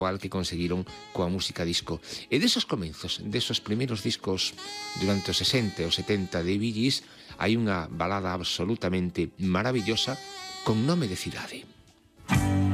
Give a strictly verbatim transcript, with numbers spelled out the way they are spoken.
que conseguiron coa música disco. E desos comenzos, desos primeiros discos durante os sesenta e os setenta de Bee Gees, hai unha balada absolutamente maravillosa con nome de cidade.